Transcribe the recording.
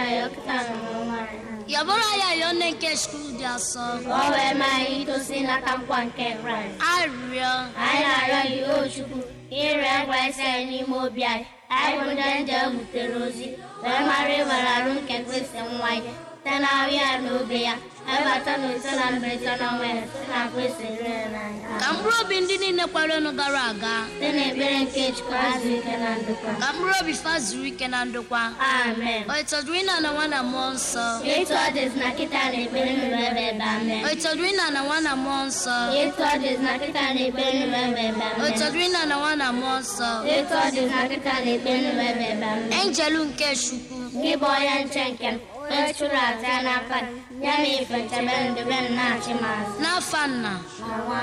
Yabora ya yone nke school dia so. Owe mai to sina kampwan ke Christ. Ario. Ana yo Chukwu. Ire Christ ni mo bia. Ai bunda buterozi. We mari bararu nke Christ nwai. Tana ya no bia. Ebata no sana betana we. Na Christ rena. Kambro bindi ni ne kwaro no gara aga. Tene bere nke Chukwu azu ke na ndokwa. Kambro bi fazuri ke na ndokwa. Amen. Oitodwina na wana monso. Yetu ades na kita ne bere no bebe amen. Oitodwina na wana monso. Yetu ades na kita ne bere no bebe amen. Oitodwina na wana monso. Yetu ades na kita ne bere no bebe amen. Angelu nke Chukwu. Giboya nchenken. Echura tana kan. Yami fenche ben de ben na chimas. Na fanna.